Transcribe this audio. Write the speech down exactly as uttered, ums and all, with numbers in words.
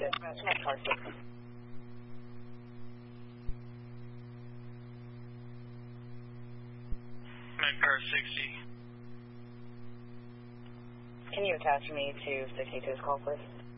dispatch, my car six. My car sixty. Can you attach me to sixty-two's call, please?